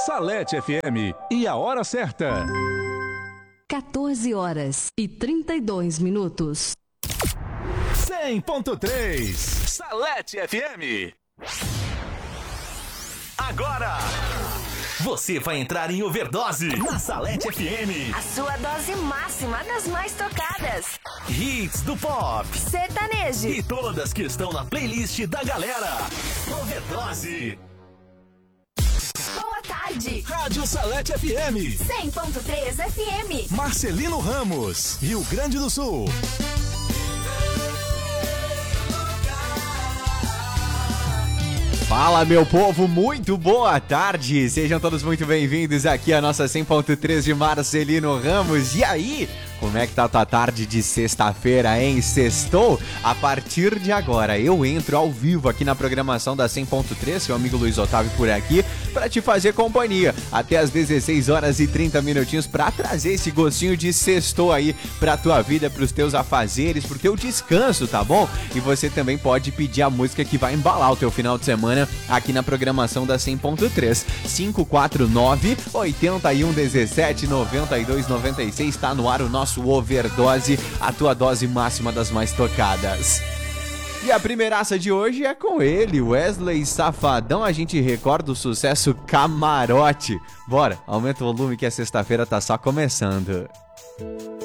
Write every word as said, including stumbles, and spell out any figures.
Salete F M e a hora certa. quatorze horas e trinta e dois minutos. cem ponto três Salete F M. Agora você vai entrar em overdose na Salete F M. A sua dose máxima das mais tocadas. Hits do pop, sertanejo e todas que estão na playlist da galera. Overdose. Boa tarde. Rádio Salete F M. cem ponto três F M. Marcelino Ramos, Rio Grande do Sul. Fala, meu povo, muito boa tarde, sejam todos muito bem-vindos aqui à nossa cem ponto três de Marcelino Ramos. E aí, como é que tá a tua tarde de sexta-feira, hein? Sextou? A partir de agora eu entro ao vivo aqui na programação da cem ponto três, seu amigo Luiz Otávio por aqui, pra te fazer companhia até as dezesseis horas e trinta minutinhos pra trazer esse gostinho de sextou aí pra tua vida, pros teus afazeres, pro teu descanso, tá bom? E você também pode pedir a música que vai embalar o teu final de semana aqui na programação da cem ponto três. Cinco quatro nove, oito um um sete, nove dois nove seis, está no ar o nosso Overdose, a tua dose máxima das mais tocadas. E a primeiraça de hoje é com ele, Wesley Safadão. A gente recorda o sucesso Camarote. Bora, aumenta o volume que a sexta-feira tá só começando.